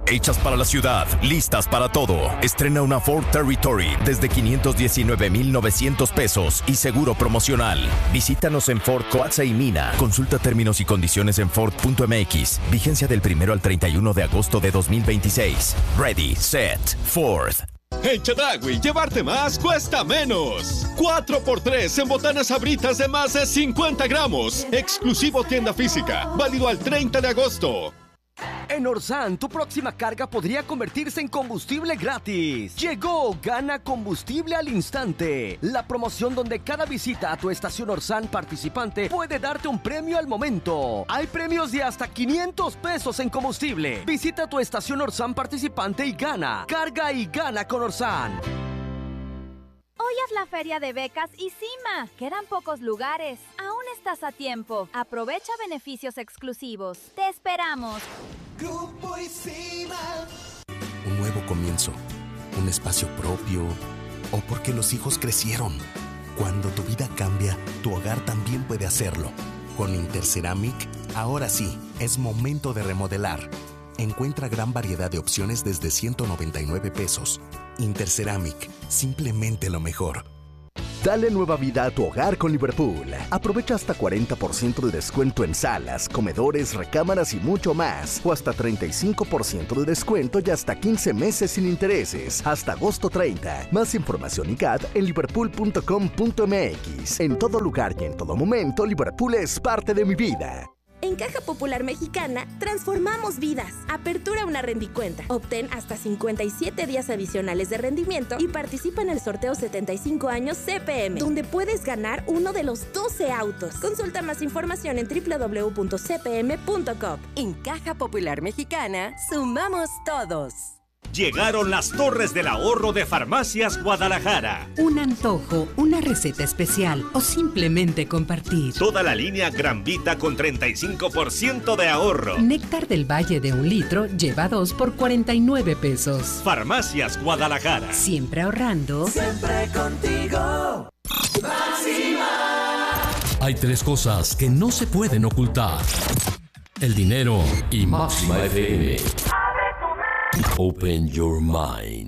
hechas para la ciudad, listas para todo. Estrena una Ford Territory desde 519,900 pesos y seguro promocional. Visítanos en Ford Coatza y Mina. Consulta términos y condiciones en Ford.mx. Vigencia del 1 al 31 de agosto de 2026. Ready, set, Ford. En Chedraui, llevarte más cuesta menos. 4x3 en botanas Sabritas de más de 50 gramos. Exclusivo tienda física. Válido al 30 de agosto. En Orsan, tu próxima carga podría convertirse en combustible gratis. Llegó Gana Combustible al Instante, la promoción donde cada visita a tu estación Orsan participante puede darte un premio al momento. Hay premios de hasta 500 pesos en combustible. Visita tu estación Orsan participante y gana. Carga y gana con Orsan. Hoy es la feria de becas y CIMA. Quedan pocos lugares. Aún estás a tiempo. Aprovecha beneficios exclusivos. Te esperamos. Grupo ISIMA. Un nuevo comienzo, un espacio propio, o porque los hijos crecieron. Cuando tu vida cambia, tu hogar también puede hacerlo. Con Interceramic, ahora sí, es momento de remodelar. Encuentra gran variedad de opciones desde 199 pesos. Interceramic, simplemente lo mejor. Dale nueva vida a tu hogar con Liverpool. Aprovecha hasta 40% de descuento en salas, comedores, recámaras y mucho más. O hasta 35% de descuento y hasta 15 meses sin intereses. Hasta agosto 30. Más información y CAT en liverpool.com.mx. En todo lugar y en todo momento, Liverpool es parte de mi vida. En Caja Popular Mexicana, transformamos vidas. Apertura una rendicuenta. Obtén hasta 57 días adicionales de rendimiento y participa en el sorteo 75 años CPM, donde puedes ganar uno de los 12 autos. Consulta más información en www.cpm.com. En Caja Popular Mexicana, sumamos todos. Llegaron las Torres del Ahorro de Farmacias Guadalajara. Un antojo, una receta especial o simplemente compartir. Toda la línea Gran Vita con 35% de ahorro. Néctar del Valle de 1 litro lleva 2 por 49 pesos. Farmacias Guadalajara. Siempre ahorrando. Siempre contigo. Máxima. Hay 3 cosas que no se pueden ocultar: el dinero y Máxima FM. Open your mind.